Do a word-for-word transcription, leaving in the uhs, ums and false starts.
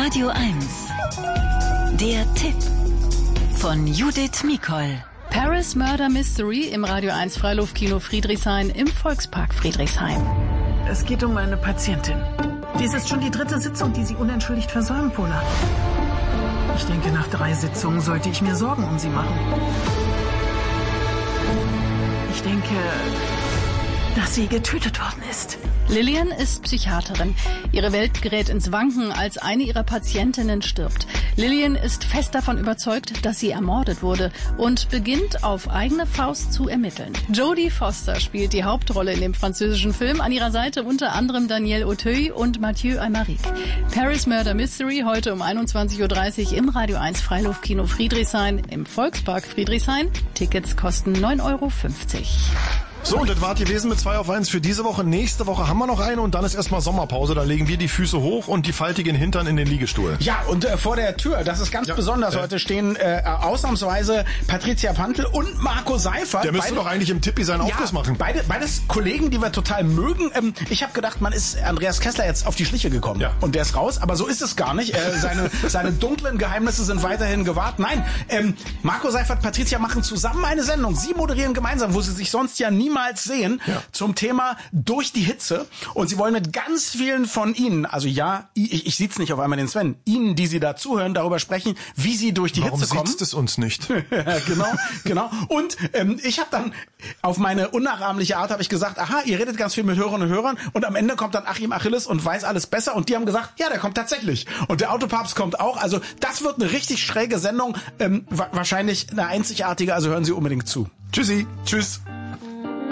Radio eins. Der Tipp von Judith Mikol. Paris Murder Mystery im Radio eins Freiluftkino Friedrichshain im Volkspark Friedrichshain. Es geht um eine Patientin. Dies ist schon die dritte Sitzung, die Sie unentschuldigt versäumen, Pola. Ich denke, nach drei Sitzungen sollte ich mir Sorgen um Sie machen. Ich denke, dass sie getötet worden ist. Lillian ist Psychiaterin. Ihre Welt gerät ins Wanken, als eine ihrer Patientinnen stirbt. Lillian ist fest davon überzeugt, dass sie ermordet wurde und beginnt auf eigene Faust zu ermitteln. Jodie Foster spielt die Hauptrolle in dem französischen Film. An ihrer Seite unter anderem Daniel Auteuil und Mathieu Aymeric. Paris Murder Mystery heute um einundzwanzig Uhr dreißig im Radio eins Freiluftkino Friedrichshain im Volkspark Friedrichshain. Tickets kosten neun Euro fünfzig. So, und das war gewesen mit zwei auf eins für diese Woche. Nächste Woche haben wir noch eine und dann ist erstmal Sommerpause. Da legen wir die Füße hoch und die faltigen Hintern in den Liegestuhl. Ja, und äh, vor der Tür, das ist ganz ja, besonders, äh. heute stehen äh, ausnahmsweise Patricia Pantl und Marco Seifert. Der müsste beide, doch eigentlich im Tippi seinen ja, Aufguss machen. Beide, beides Kollegen, die wir total mögen. Ähm, ich habe gedacht, man ist Andreas Kessler jetzt auf die Schliche gekommen ja. und der ist raus, aber so ist es gar nicht. Äh, seine, seine dunklen Geheimnisse sind weiterhin gewahrt. Nein, ähm, Marco Seifert, Patricia machen zusammen eine Sendung. Sie moderieren gemeinsam, wo sie sich sonst ja niemals sehen. Ja. Zum Thema Durch die Hitze. Und sie wollen mit ganz vielen von Ihnen, also ja, ich, ich sitze nicht auf einmal den Sven, Ihnen, die Sie da zuhören, darüber sprechen, wie Sie durch die Warum Hitze kommen. Warum sieht es uns nicht? genau, genau. Und ähm, ich habe dann auf meine unnachahmliche Art habe ich gesagt, aha, ihr redet ganz viel mit Hörerinnen und Hörern und am Ende kommt dann Achim Achilles und weiß alles besser und die haben gesagt, ja, der kommt tatsächlich. Und der Autopapst kommt auch. Also das wird eine richtig schräge Sendung, ähm, wa- wahrscheinlich eine einzigartige, also hören Sie unbedingt zu. Tschüssi. Tschüss.